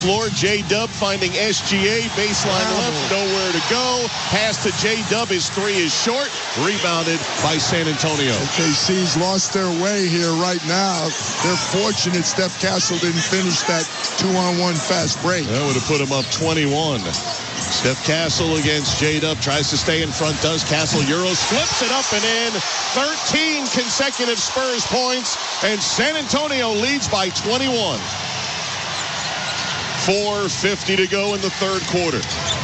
Floor, J-Dub finding SGA, baseline left, nowhere to go. Pass to J-Dub, his three is short. Rebounded by San Antonio. OKC's lost their way here right now. They're fortunate Steph Castle didn't finish that 2-on-1 fast break. That would have put him up 21. Steph Castle against J-Dub, tries to stay in front, does. Castle Euros, flips it up and in. 13 consecutive Spurs points, and San Antonio leads by 21. 4:50 to go in the third quarter.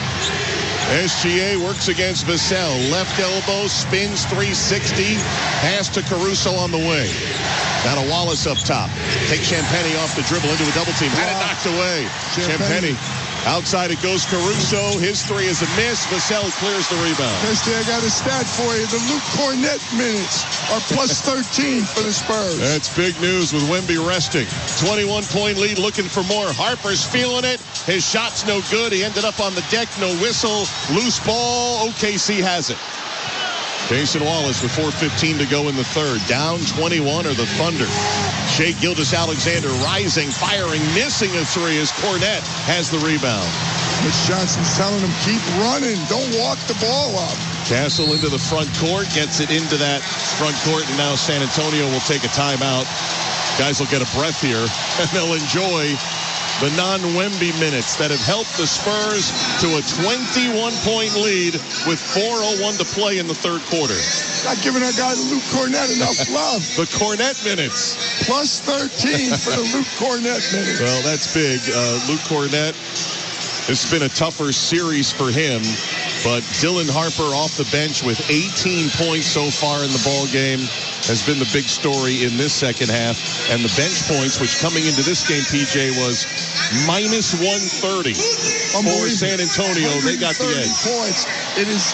SGA works against Vassell. Left elbow, spins 360. Pass to Caruso on the wing. Now to Wallace up top. Takes Champagnie off the dribble into a double team. Had it knocked away. Champagnie. Outside it goes Caruso. His three is a miss. Vassell clears the rebound. Kirsty, I got a stat for you. The Luke Cornett minutes are plus 13 for the Spurs. That's big news with Wemby resting. 21-point lead, looking for more. Harper's feeling it. His shot's no good. He ended up on the deck. No whistle. Loose ball. OKC has it. Jason Wallace with 4:15 to go in the third. Down 21 are the Thunder. Shai Gilgeous-Alexander rising, firing, missing a three as Cornett has the rebound. Mitch Johnson's telling him, keep running. Don't walk the ball up. Castle into the front court, gets it into that front court, and now San Antonio will take a timeout. Guys will get a breath here, and they'll enjoy the non-Wemby minutes that have helped the Spurs to a 21-point lead with 4:01 to play in the third quarter. Not giving that guy Luke Cornett enough love. The Cornett minutes. Plus 13 for the Luke Cornett minutes. Well, that's big. Luke Cornett, it's been a tougher series for him, but Dylan Harper off the bench with 18 points so far in the ball game has been the big story in this second half. And the bench points, which coming into this game, PJ, was minus 130 for San Antonio. They got the edge. Points. It is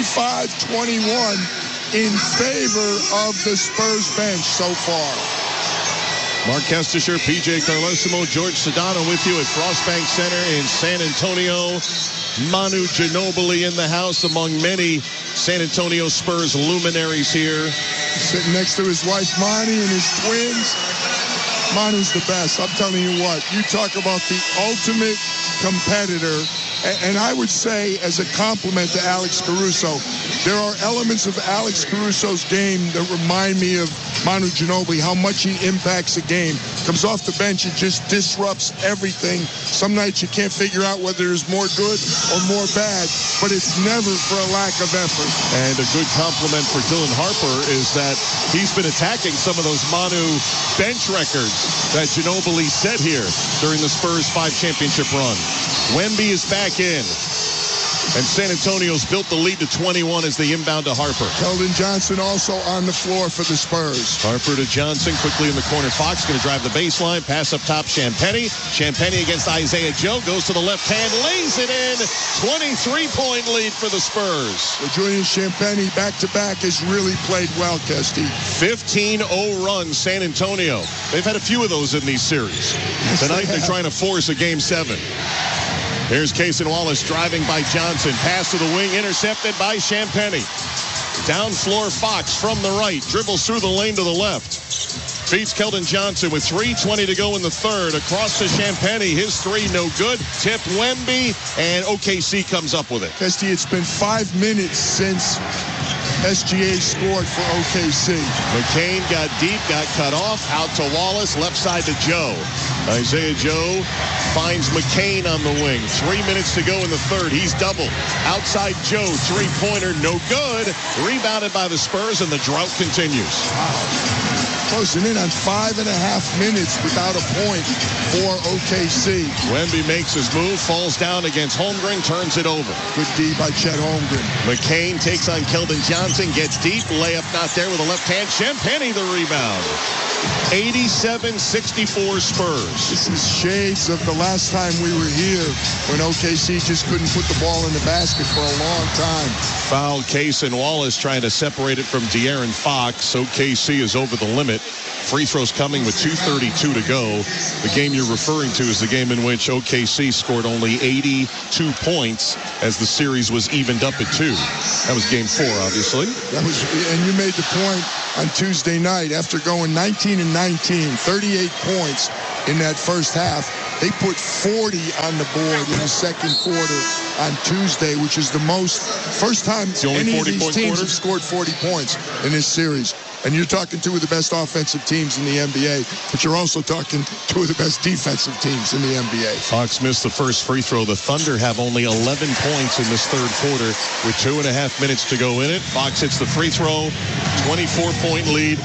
25-21 in favor of the Spurs bench so far. Mark Kestisher, PJ Carlesimo, George Sedano with you at Frost Bank Center in San Antonio. Manu Ginobili in the house among many San Antonio Spurs luminaries here. Sitting next to his wife, Monty, and his twins. Manu's the best. I'm telling you what. You talk about the ultimate competitor. And I would say, as a compliment to Alex Caruso, there are elements of Alex Caruso's game that remind me of Manu Ginobili, how much he impacts a game. Comes off the bench, it just disrupts everything. Some nights you can't figure out whether there's more good or more bad, but it's never for a lack of effort. And a good compliment for Dylan Harper is that he's been attacking some of those Manu bench records that Ginobili set here during the Spurs 5 championship run. Wemby is back in. And San Antonio's built the lead to 21 as they inbound to Harper. Keldon Johnson also on the floor for the Spurs. Harper to Johnson, quickly in the corner. Fox going to drive the baseline. Pass up top, Champagnie. Champagnie against Isaiah Joe. Goes to the left hand, lays it in. 23-point lead for the Spurs. Well, Julian Champagnie back-to-back has really played well, Kesty. 15-0 run, San Antonio. They've had a few of those in these series. Tonight they're trying to force a Game 7. Here's Cason Wallace driving by Johnson. Pass to the wing, intercepted by Champagnie. Down floor, Fox from the right. Dribbles through the lane to the left. Feeds Keldon Johnson with 3:20 to go in the third. Across to Champagnie. His three no good. Tip Wemby, and OKC comes up with it. Kesty, it's been 5 minutes since SGA scored for OKC. McCain got deep, got cut off. Out to Wallace, left side to Joe. Isaiah Joe finds McCain on the wing. 3 minutes to go in the third. He's doubled. Outside Joe, three-pointer, no good. Rebounded by the Spurs, and the drought continues. Wow. Closing in on 5.5 minutes without a point for OKC. Wemby makes his move, falls down against Holmgren, turns it over. Good D by Chet Holmgren. McCain takes on Keldon Johnson, gets deep, layup not there with a left hand. Champagnie the rebound. 87-64 Spurs. This is shades of the last time we were here when OKC just couldn't put the ball in the basket for a long time. Foul, Cason Wallace trying to separate it from De'Aaron Fox. OKC is over the limit. Free throws coming with 2:32 to go. The game you're referring to is the game in which OKC scored only 82 points as the series was evened up at 2. That was game 4, obviously. And you made the point on Tuesday night after going 19-19, 38 points in that first half. They put 40 on the board in the second quarter on Tuesday, which is the first time any of these teams have scored 40 points in this series. And you're talking two of the best offensive teams in the NBA, but you're also talking two of the best defensive teams in the NBA. Fox missed the first free throw. The Thunder have only 11 points in this third quarter with 2.5 minutes to go in it. Fox hits the free throw, 24-point lead,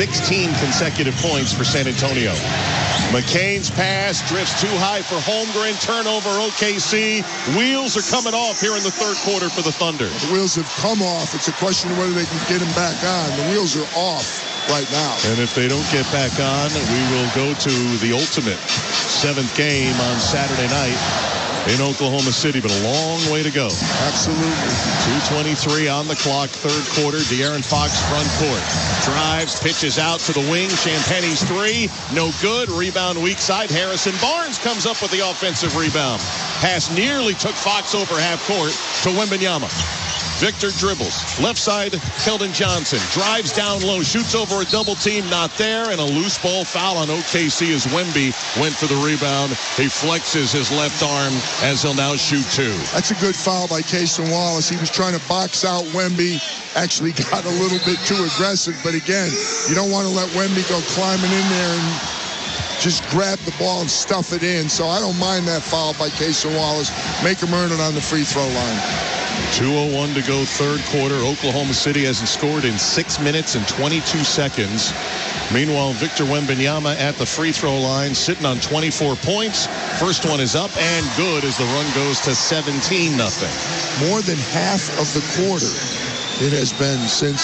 16 consecutive points for San Antonio. McCain's pass drifts too high for Holmgren. Turnover, OKC. Wheels are coming off here in the third quarter for the Thunder. The wheels have come off. It's a question of whether they can get them back on. The wheels are off right now. And if they don't get back on, we will go to the ultimate 7th game on Saturday night in Oklahoma City, but a long way to go. Absolutely. 2:23 on the clock, third quarter. De'Aaron Fox front court. Drives, pitches out to the wing. Champagne's three. No good. Rebound weak side. Harrison Barnes comes up with the offensive rebound. Pass nearly took Fox over half court to Wembanyama. Victor dribbles. Left side, Keldon Johnson. Drives down low. Shoots over a double team. Not there. And a loose ball foul on OKC as Wemby went for the rebound. He flexes his left arm as he'll now shoot two. That's a good foul by Cason Wallace. He was trying to box out Wemby. Actually got a little bit too aggressive. But again, you don't want to let Wemby go climbing in there and just grab the ball and stuff it in. So I don't mind that foul by Cason Wallace. Make him earn it on the free throw line. 2:01 to go, third quarter. Oklahoma City hasn't scored in 6 minutes and 22 seconds. Meanwhile, Victor Wembanyama at the free throw line, sitting on 24 points. First one is up and good as the run goes to 17-0. More than half of the quarter it has been since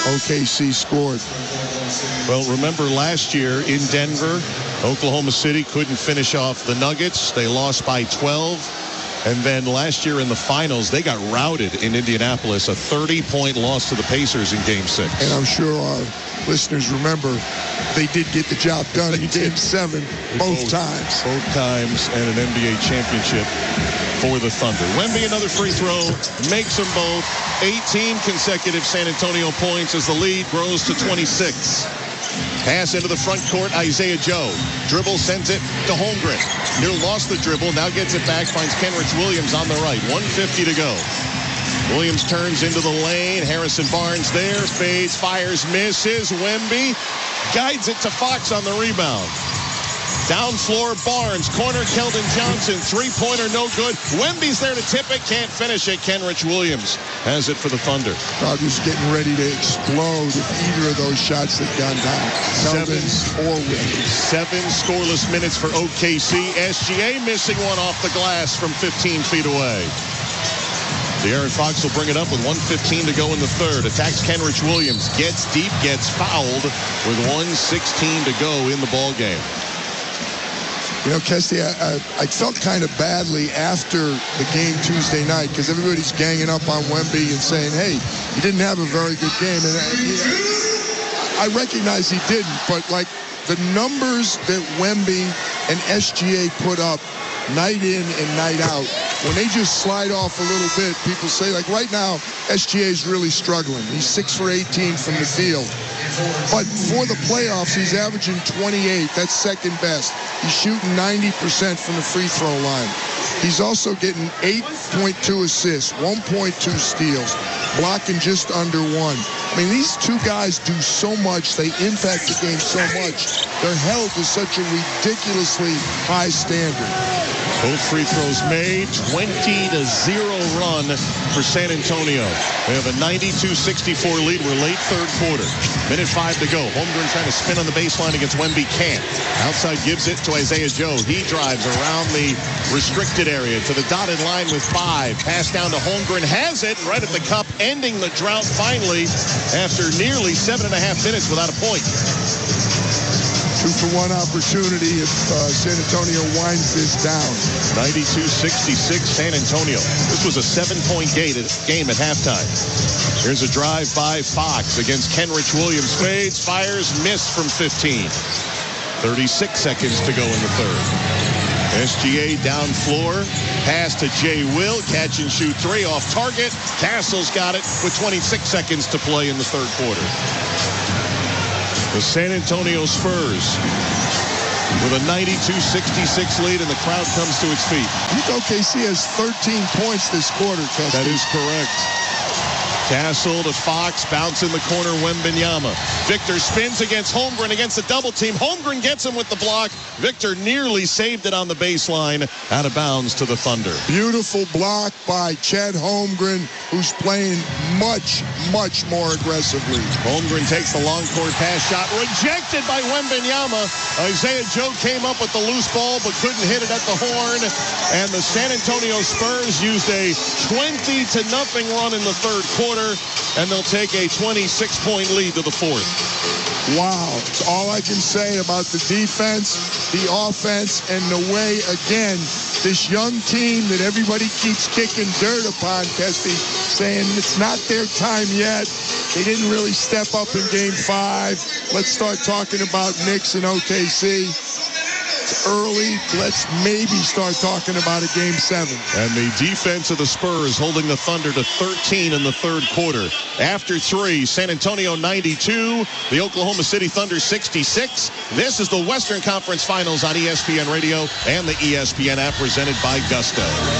OKC scored. Well, remember last year in Denver, Oklahoma City couldn't finish off the Nuggets. They lost by 12. And then last year in the finals, they got routed in Indianapolis, a 30-point loss to the Pacers in Game 6. And I'm sure our listeners remember they did get the job done in Game 7 both times. Both times, and an NBA championship for the Thunder. Wemby, another free throw, makes them both. 18 consecutive San Antonio points as the lead grows to 26. Pass into the front court, Isaiah Joe. Dribble, sends it to Holmgren. Near lost the dribble, now gets it back, finds Kenrich Williams on the right. 1:50 to go. Williams turns into the lane. Harrison Barnes there, fades, fires, misses. Wemby guides it to Fox on the rebound. Down floor, Barnes, corner, Keldon Johnson, three-pointer, no good. Wemby's there to tip it, can't finish it. Kenrich Williams has it for the Thunder. Crowd was getting ready to explode if either of those shots had gone down. Keldon's or Wemby. 7 scoreless minutes for OKC. SGA missing one off the glass from 15 feet away. De'Aaron Fox will bring it up with 1:15 to go in the third. Attacks Kenrich Williams, gets deep, gets fouled with 1:16 to go in the ballgame. You know, Kesty, I felt kind of badly after the game Tuesday night because everybody's ganging up on Wemby and saying, hey, he didn't have a very good game. And I recognize he didn't, but like the numbers that Wemby and SGA put up night in and night out, when they just slide off a little bit, people say, like right now, SGA is really struggling. He's 6 for 18 from the field. But for the playoffs, he's averaging 28. That's second best. He's shooting 90% from the free throw line. He's also getting 8.2 assists, 1.2 steals, blocking just under 1. I mean, these two guys do so much. They impact the game so much. They're held to such a ridiculously high standard. Both free throws made. 20-0 run for San Antonio. They have a 92-64 lead. We're late third quarter. Minute 5 to go. Holmgren trying to spin on the baseline against Wemby. Can't. Outside gives it to Isaiah Joe. He drives around the restricted area to the dotted line with 5. Pass down to Holmgren. Has it right at the cup, ending the drought finally after nearly 7.5 minutes without a point. 2-for-1 opportunity if San Antonio winds this down. 92-66 San Antonio. This was a 7-point game at halftime. Here's a drive by Fox against Kenrich Williams. Fades, fires, miss from 15. 36 seconds to go in the third. SGA down floor. Pass to Jay Will. Catch and shoot 3 off target. Castle's got it with 26 seconds to play in the third quarter. The San Antonio Spurs with a 92-66 lead, and the crowd comes to its feet. I think OKC has 13 points this quarter, Keston. That is correct. Castle to Fox, bounce in the corner, Wembanyama. Victor spins against Holmgren against a double team. Holmgren gets him with the block. Victor nearly saved it on the baseline, out of bounds to the Thunder. Beautiful block by Chet Holmgren, who's playing much, much more aggressively. Holmgren takes the long court pass shot, rejected by Wembanyama. Isaiah Joe came up with the loose ball, but couldn't hit it at the horn. And the San Antonio Spurs used a 20-0 run in the third quarter, and they'll take a 26-point lead to the fourth. Wow. It's all I can say about the defense, the offense, and the way, again, this young team that everybody keeps kicking dirt upon, Kesty, saying it's not their time yet. They didn't really step up in Game 5. Let's start talking about Knicks and OKC. It's early. Let's maybe start talking about a Game 7. And the defense of the Spurs holding the Thunder to 13 in the third quarter. After 3, San Antonio 92, the Oklahoma City Thunder 66. This is the Western Conference Finals on ESPN Radio and the ESPN app, presented by Gusto.